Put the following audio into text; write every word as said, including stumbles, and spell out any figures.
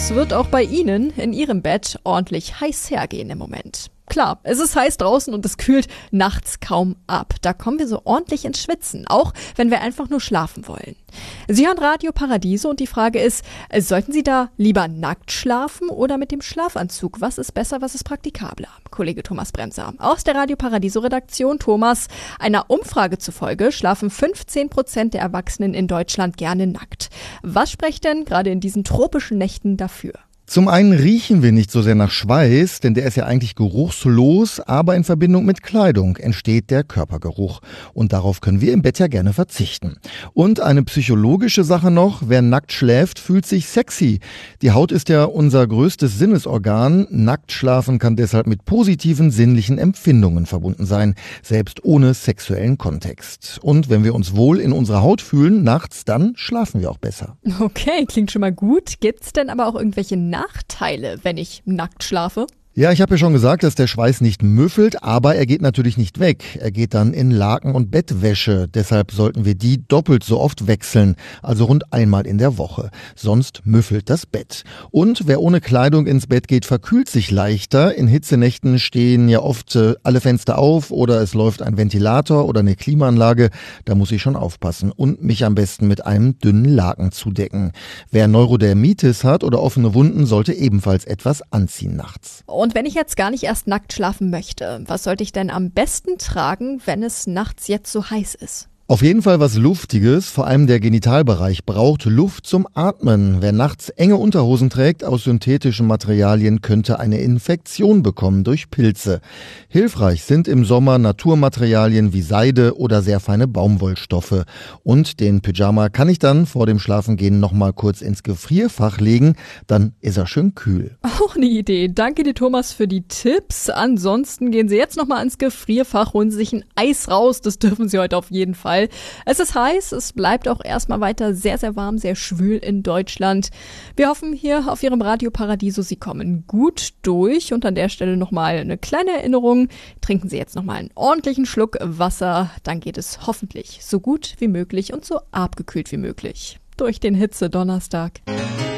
es wird auch bei Ihnen in Ihrem Bett ordentlich heiß hergehen im Moment. Klar, es ist heiß draußen und es kühlt nachts kaum ab. Da kommen wir so ordentlich ins Schwitzen, auch wenn wir einfach nur schlafen wollen. Sie hören Radio Paradiso und die Frage ist, sollten Sie da lieber nackt schlafen oder mit dem Schlafanzug? Was ist besser, was ist praktikabler? Kollege Thomas Bremser aus der Radio Paradiso Redaktion. Thomas, einer Umfrage zufolge schlafen fünfzehn Prozent der Erwachsenen in Deutschland gerne nackt. Was spricht denn gerade in diesen tropischen Nächten dafür? Zum einen riechen wir nicht so sehr nach Schweiß, denn der ist ja eigentlich geruchslos, aber in Verbindung mit Kleidung entsteht der Körpergeruch. Und darauf können wir im Bett ja gerne verzichten. Und eine psychologische Sache noch, wer nackt schläft, fühlt sich sexy. Die Haut ist ja unser größtes Sinnesorgan. Nackt schlafen kann deshalb mit positiven sinnlichen Empfindungen verbunden sein, selbst ohne sexuellen Kontext. Und wenn wir uns wohl in unserer Haut fühlen, nachts, dann schlafen wir auch besser. Okay, klingt schon mal gut. Gibt's denn aber auch irgendwelche Nachteile, wenn ich nackt schlafe? Ja, ich habe ja schon gesagt, dass der Schweiß nicht müffelt, aber er geht natürlich nicht weg. Er geht dann in Laken und Bettwäsche. Deshalb sollten wir die doppelt so oft wechseln, also rund einmal in der Woche. Sonst müffelt das Bett. Und wer ohne Kleidung ins Bett geht, verkühlt sich leichter. In Hitzenächten stehen ja oft äh, alle Fenster auf oder es läuft ein Ventilator oder eine Klimaanlage. Da muss ich schon aufpassen und mich am besten mit einem dünnen Laken zudecken. Wer Neurodermitis hat oder offene Wunden, sollte ebenfalls etwas anziehen nachts. Und wenn ich jetzt gar nicht erst nackt schlafen möchte, was sollte ich denn am besten tragen, wenn es nachts jetzt so heiß ist? Auf jeden Fall was Luftiges, vor allem der Genitalbereich braucht Luft zum Atmen. Wer nachts enge Unterhosen trägt aus synthetischen Materialien, könnte eine Infektion bekommen durch Pilze. Hilfreich sind im Sommer Naturmaterialien wie Seide oder sehr feine Baumwollstoffe. Und den Pyjama kann ich dann vor dem Schlafengehen nochmal kurz ins Gefrierfach legen, dann ist er schön kühl. Auch eine Idee. Danke dir, Thomas, für die Tipps. Ansonsten gehen Sie jetzt nochmal ins Gefrierfach, holen Sie sich ein Eis raus, das dürfen Sie heute auf jeden Fall. Es ist heiß, es bleibt auch erstmal weiter sehr, sehr warm, sehr schwül in Deutschland. Wir hoffen hier auf Ihrem Radio Paradiso, Sie kommen gut durch. Und an der Stelle nochmal eine kleine Erinnerung. Trinken Sie jetzt nochmal einen ordentlichen Schluck Wasser. Dann geht es hoffentlich so gut wie möglich und so abgekühlt wie möglich durch den Hitze-Donnerstag.